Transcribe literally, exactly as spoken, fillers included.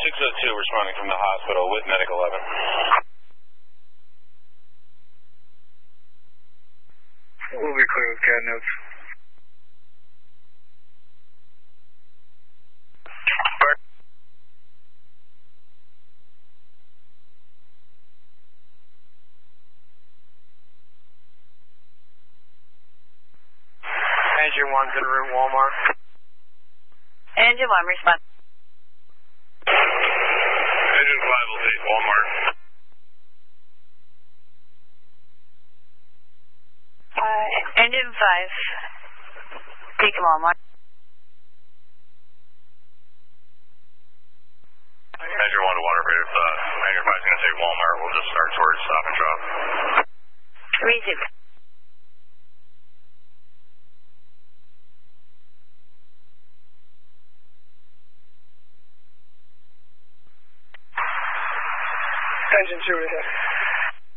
six oh two responding from the hospital with Medic eleven. We'll be clear with C A D notes. Engine one to the room, Walmart. Engine one, respond. Engine five will take Walmart. Uh, engine five, take Walmart. Engine one to Waterbury. If uh, Engine five is going to take Walmart, we'll just start towards stop and drop. Resume. Engine two to hit.